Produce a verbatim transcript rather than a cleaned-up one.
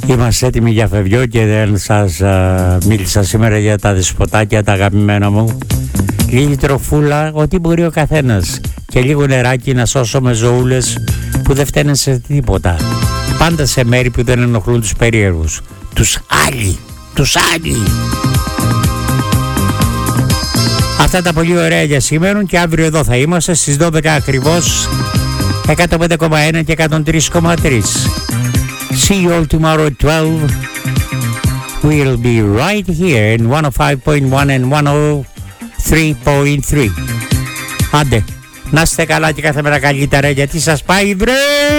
Είμαστε έτοιμοι για φευγιό και δεν σας α, μίλησα σήμερα για τα δεσποτάκια, τα αγαπημένα μου. Λίγη τροφούλα, ό,τι μπορεί ο καθένας. Και λίγο νεράκι να σώσουμε ζωούλες που δεν φταίνε σε τίποτα. Πάντα σε μέρη που δεν ενοχλούν τους περίεργους. Τους άλλοι, τους άλλοι. Αυτά τα πολύ ωραία για σήμερα και αύριο εδώ θα είμαστε στις δώδεκα ακριβώς, εκατόν πέντε κόμμα ένα και εκατόν τρία κόμμα τρία. See you all tomorrow at twelve. We'll be right here in εκατόν πέντε κόμμα ένα and εκατόν τρία κόμμα τρία. Άντε, να είστε καλά και κάθε μέρα καλύτερα, γιατί σας πάει βρε!